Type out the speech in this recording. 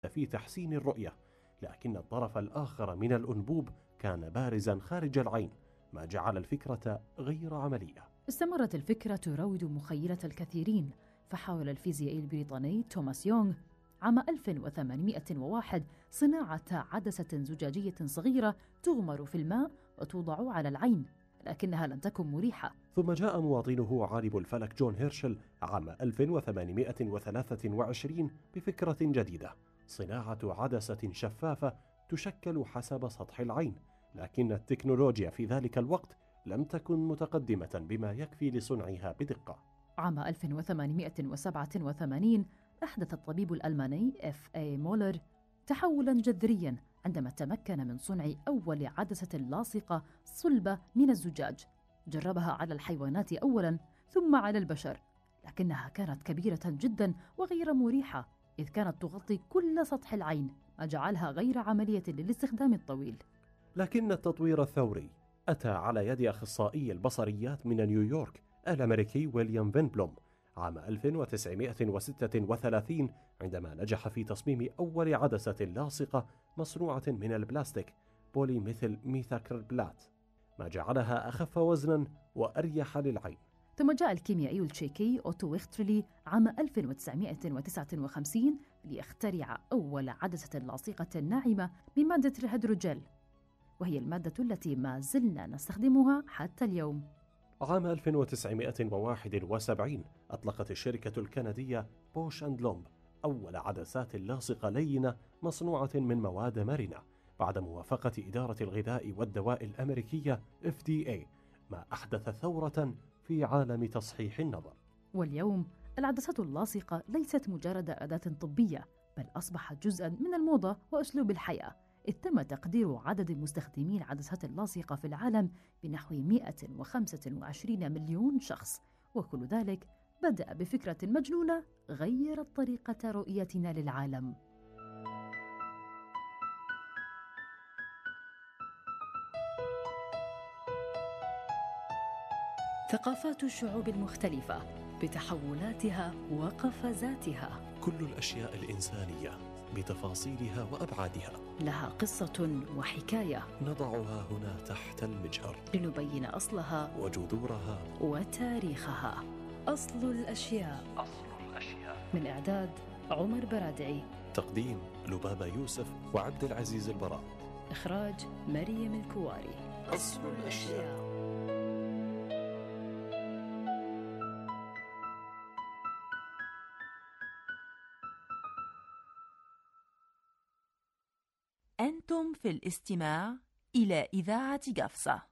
في تحسين الرؤية، لكن الطرف الآخر من الأنبوب كان بارزا خارج العين، ما جعل الفكرة غير عملية. استمرت الفكرة تراود مخيلة الكثيرين، فحاول الفيزيائي البريطاني توماس يونغ عام 1801 صناعة عدسة زجاجية صغيرة تغمر في الماء وتوضع على العين، لكنها لم تكن مريحة. ثم جاء مواطنه عالم الفلك جون هيرشل عام 1823 بفكرة جديدة: صناعة عدسة شفافة تشكل حسب سطح العين، لكن التكنولوجيا في ذلك الوقت لم تكن متقدمة بما يكفي لصنعها بدقة. عام 1887 أحدث الطبيب الألماني F.A. مولر تحولاً جذرياً عندما تمكن من صنع أول عدسة لاصقة صلبة من الزجاج. جربها على الحيوانات أولاً ثم على البشر، لكنها كانت كبيرة جداً وغير مريحة، إذ كانت تغطي كل سطح العين، ما جعلها غير عملية للاستخدام الطويل. لكن التطوير الثوري أتى على يد أخصائي البصريات من نيويورك الأمريكي ويليام فين بلوم عام 1936 عندما نجح في تصميم أول عدسة لاصقة مصنوعة من البلاستيك بوليميثيل ميثاكربلات، ما جعلها أخف وزنا وأريح للعين. ثم جاء الكيميائي التشيكي أوتو ويخترلي عام 1959 ليخترع أول عدسة لاصقة ناعمة بمادة الهيدروجيل، وهي المادة التي ما زلنا نستخدمها حتى اليوم. عام 1971 أطلقت الشركة الكندية بوش أند لومب أول عدسات لاصقة لينة مصنوعة من مواد مرنة بعد موافقة إدارة الغذاء والدواء الأمريكية FDA، ما أحدث ثورة في عالم تصحيح النظر. واليوم العدسات اللاصقة ليست مجرد أداة طبية، بل أصبحت جزءاً من الموضة وأسلوب الحياة، إذ تم تقدير عدد مستخدمي العدسات اللاصقة في العالم بنحو 125 مليون شخص، وكل ذلك بدأ بفكرة مجنونة غيرت طريقة رؤيتنا للعالم. ثقافات الشعوب المختلفة بتحولاتها وقفزاتها، كل الأشياء الإنسانية بتفاصيلها وأبعادها لها قصة وحكاية نضعها هنا تحت المجهر لنبين أصلها وجذورها وتاريخها. أصل الأشياء. من إعداد عمر برادعي، تقديم لبابة يوسف وعبد العزيز البراء، إخراج مريم الكواري. أصل الأشياء. أنتم في الاستماع إلى إذاعة قفصة.